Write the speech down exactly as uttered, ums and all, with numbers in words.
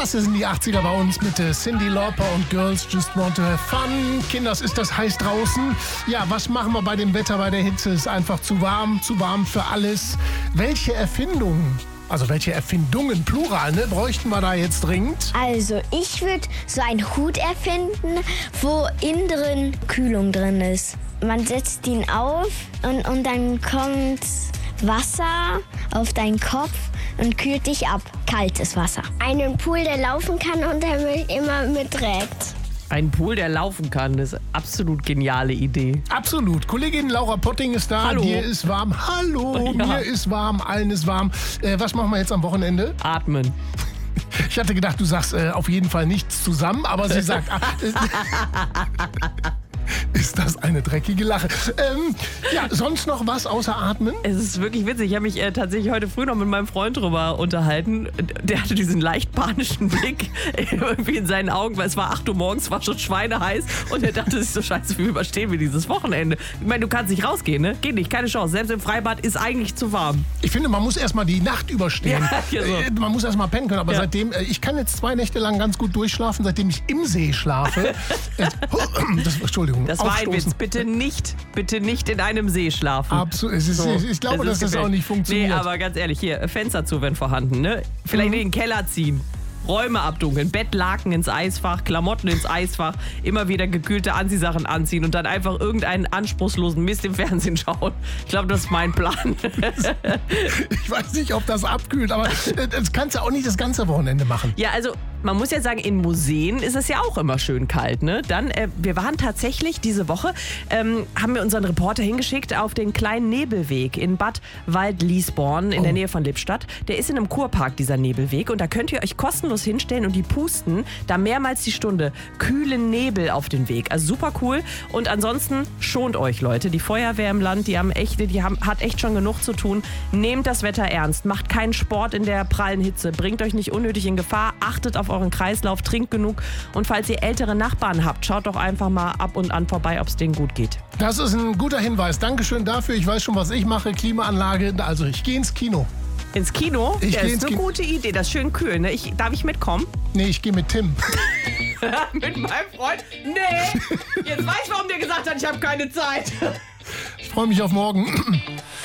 Das sind die achtziger bei uns mit äh, Cyndi Lauper und Girls Just Want to Have Fun. Kinders, ist das heiß draußen? Ja, was machen wir bei dem Wetter, bei der Hitze? Ist einfach zu warm, zu warm für alles. Welche Erfindungen, also welche Erfindungen, plural, ne, bräuchten wir da jetzt dringend? Also ich würde so einen Hut erfinden, wo innen drin Kühlung drin ist. Man setzt ihn auf und, und dann kommt Wasser auf deinen Kopf und kühlt dich ab. Kaltes Wasser. Einen Pool, der laufen kann und der mich immer mitträgt. Ein Pool, der laufen kann, das ist eine absolut geniale Idee. Absolut. Kollegin Laura Potting ist da. Hallo. Dir ist warm. Hallo, Ja. mir ist warm, allen ist warm. Äh, was machen wir jetzt am Wochenende? Atmen. Ich hatte gedacht, du sagst äh, auf jeden Fall nichts zusammen, aber sie sagt... ah, äh, ist das eine dreckige Lache. Ähm, ja, sonst noch was außer Atmen? Es ist wirklich witzig. Ich habe mich äh, tatsächlich heute früh noch mit meinem Freund drüber unterhalten. Der hatte diesen leicht panischen Blick irgendwie in seinen Augen, weil es war acht Uhr morgens, war schon schweineheiß und er dachte sich so, scheiße, wie überstehen wir dieses Wochenende? Ich meine, du kannst nicht rausgehen, ne? Geht nicht, keine Chance. Selbst im Freibad ist eigentlich zu warm. Ich finde, man muss erstmal die Nacht überstehen. Ja, so. Äh, Man muss erstmal pennen können. Aber Ja. seitdem, äh, ich kann jetzt zwei Nächte lang ganz gut durchschlafen, seitdem ich im See schlafe. Äh, das, Entschuldigung. Das war ein aufstoßen. Witz. Bitte nicht, bitte nicht in einem See schlafen. Absolut. Es ist, So, ich glaube, dass das gefährlich. auch nicht funktioniert. Nee, aber ganz ehrlich, hier, Fenster zu, wenn vorhanden, ne? Vielleicht Mhm. in den Keller ziehen. Räume abdunkeln, Bettlaken ins Eisfach, Klamotten ins Eisfach, immer wieder gekühlte Anziehsachen anziehen und dann einfach irgendeinen anspruchslosen Mist im Fernsehen schauen. Ich glaube, das ist mein Plan. Ich weiß nicht, ob das abkühlt, aber äh, das kannst du auch nicht das ganze Wochenende machen. Ja, also man muss ja sagen, in Museen ist es ja auch immer schön kalt, ne? Dann, äh, wir waren tatsächlich diese Woche, ähm, haben wir unseren Reporter hingeschickt auf den kleinen Nebelweg in Bad Wald-Liesborn in Oh. der Nähe von Lippstadt. Der ist in einem Kurpark, dieser Nebelweg, und da könnt ihr euch kostenlos hinstellen und die pusten da mehrmals die Stunde kühlen Nebel auf den Weg. Also super cool. Und ansonsten schont euch, Leute. Die Feuerwehr im Land, die haben echt, die haben, hat echt schon genug zu tun. Nehmt das Wetter ernst, macht keinen Sport in der prallen Hitze, bringt euch nicht unnötig in Gefahr, achtet auf euren Kreislauf, trinkt genug und falls ihr ältere Nachbarn habt, schaut doch einfach mal ab und an vorbei, ob es denen gut geht. Das ist ein guter Hinweis. Dankeschön dafür. Ich weiß schon, was ich mache. Klimaanlage. Also ich gehe ins Kino. Ins Kino? Ich Ja, geh ist ins eine Kino. gute Idee, das ist schön kühl. Ne? Ich, darf ich mitkommen? Nee, ich gehe mit Tim. Mit meinem Freund? Nee! Jetzt weiß ich, warum der gesagt hat, ich habe keine Zeit. Ich freue mich auf morgen.